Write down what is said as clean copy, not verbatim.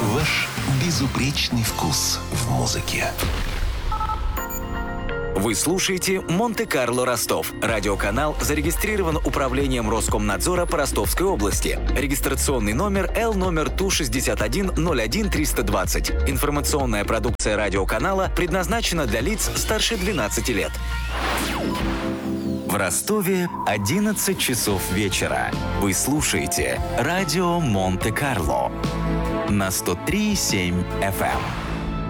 Ваш безупречный вкус в музыке. Вы слушаете «Монте-Карло Ростов». Радиоканал зарегистрирован Управлением Роскомнадзора по Ростовской области. Регистрационный номер Л номер ТУ-61-01-320. Информационная продукция радиоканала предназначена для лиц старше 12 лет. В Ростове 11 часов вечера. Вы слушаете радио «Монте-Карло» на 103,7 FM.